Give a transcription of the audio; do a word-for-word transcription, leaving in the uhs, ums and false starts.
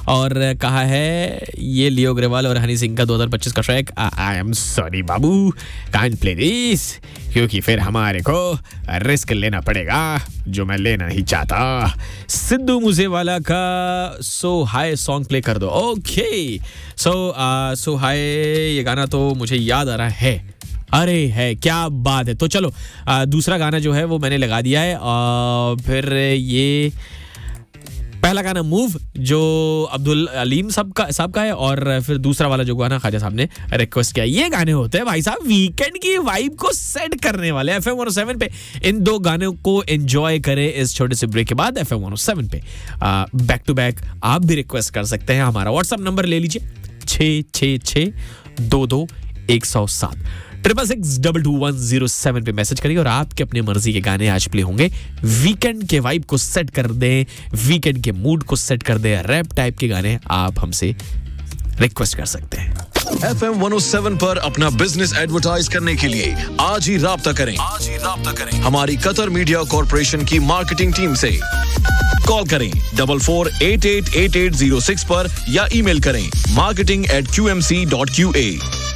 और कहा है ये लियो अग्रवाल और हनी सिंह का दो हज़ार पच्चीस का track I am sorry Babu can't play this, क्योंकि फिर हमारे को रिस्क लेना पड़ेगा जो मैं लेना नहीं चाहता। सिद्धू मूसेवाला का सो हाई सॉन्ग प्ले कर दो। ओके सो सो हाई ये गाना तो मुझे याद आ रहा है। अरे है, क्या बात है। तो चलो आ, दूसरा गाना जो है वो मैंने लगा दिया है। आ, फिर ये पहला गाना मूव जो अब्दुल अलीम साहब का साहब का है, और फिर दूसरा वाला जो गाना ख्वाजा साहब ने रिक्वेस्ट किया। ये गाने होते हैं भाई साहब वीकेंड की वाइब को सेट करने वाले। F M one O seven पे इन दो गानों को एंजॉय करें इस छोटे से ब्रेक के बाद। F M one O seven पे बैक टू बैक आप भी रिक्वेस्ट कर सकते हैं। हमारा व्हाट्सएप नंबर ले लीजिए छः छः छः दो दो एक सौ सात triple six double two one zero seven पे मैसेज करिए और आपके अपने मर्जी के गाने आज प्ले होंगे। वीकेंड के वाइब को सेट कर दें, वीकेंड के मूड को सेट कर दें। रैप टाइप के गाने आप हमसे रिक्वेस्ट कर सकते हैं। F M one O seven पर अपना बिजनेस एडवर्टाइज करने के लिए आज ही राब्ता करें आज ही राब्ता करें हमारी कतर मीडिया कॉर्पोरेशन की मार्केटिंग टीम से। कॉल करें double four eight eight eight eight zero six पर या ईमेल करें marketing eight Q M C dot Q A.